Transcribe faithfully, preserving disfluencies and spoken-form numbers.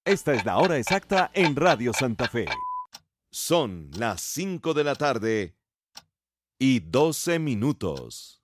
Esta es la hora exacta en Radio Santa Fe. Son las cinco de la tarde y doce minutos.